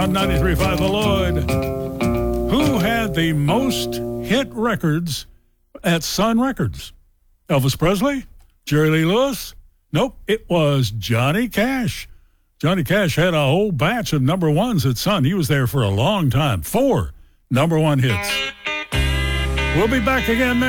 on 93.5 The Lloyd. Who had the most hit records at Sun Records? Elvis Presley? Jerry Lee Lewis? Nope, it was Johnny Cash. Johnny Cash had a whole batch of number ones at Sun. He was there for a long time. 4 number one hits. We'll be back again next